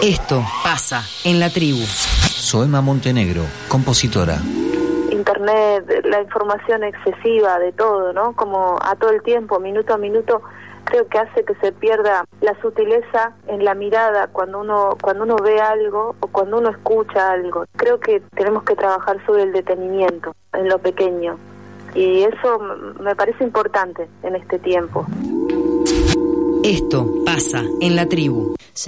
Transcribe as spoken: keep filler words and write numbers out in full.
Esto pasa en la tribu. Soema Montenegro, compositora. Internet, la información excesiva de todo, ¿no? Como a todo el tiempo, minuto a minuto, creo que hace que se pierda la sutileza en la mirada cuando uno cuando uno ve algo o cuando uno escucha algo. Creo que tenemos que trabajar sobre el detenimiento en lo pequeño y eso me parece importante en este tiempo. Esto pasa en la tribu.